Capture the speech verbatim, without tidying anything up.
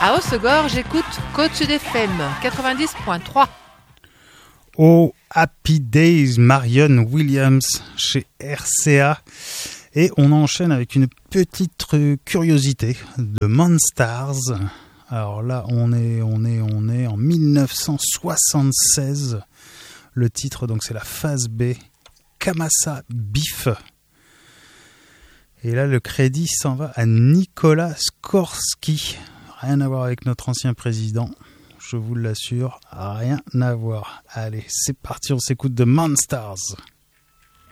À Hossegor, j'écoute Côte Sud F M quatre-vingt-dix point trois. Oh, Happy Days, Marion Williams chez R C A. Et on enchaîne avec une petite curiosité de Monstars. Alors là, on est, on est, on est en dix-neuf cent soixante-seize. Le titre, donc, c'est la phase B, Kamasa Beef. Et là, le crédit s'en va à Nicolas Skorsky. Rien à voir avec notre ancien président. Je vous l'assure, rien à voir. Allez, c'est parti, on s'écoute de Monstars.